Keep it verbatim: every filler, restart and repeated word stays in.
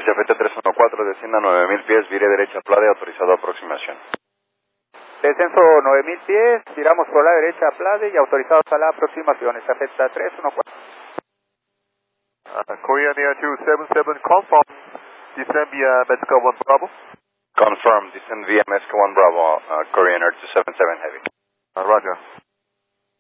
Jafete tres uno cuatro, descienda nueve mil pies, vire derecha Plade, autorizado aproximación. Descenso nueve mil pies, viramos por la derecha a Plade y autorizados a la aproximación. Jafete tres uno cuatro. Uh, Korean Air two seven seven, confirm, descend via Mexico one Bravo. Confirm, descend via Mexico one Bravo, uh, Korean Air two seven seven Heavy. Uh, roger.